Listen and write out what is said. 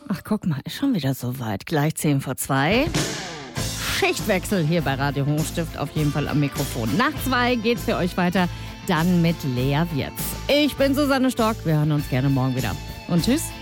Ach, guck mal, ist schon wieder soweit. Gleich 10:10. Schichtwechsel hier bei Radio Hochstift, auf jeden Fall am Mikrofon. Nach 2 geht's für euch weiter, dann mit Lea Wirz. Ich bin Susanne Stock, wir hören uns gerne morgen wieder. Und tschüss.